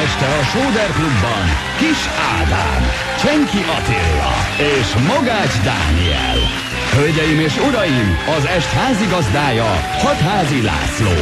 este a Sóder Klubban Kis Ádám, Csenki Attila és Mogács Dániel. Hölgyeim és uraim, az est házigazdája Hatházi László.